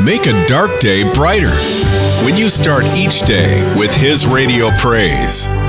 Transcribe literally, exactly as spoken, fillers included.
Make a dark day brighter when you start each day with His Radio Praise.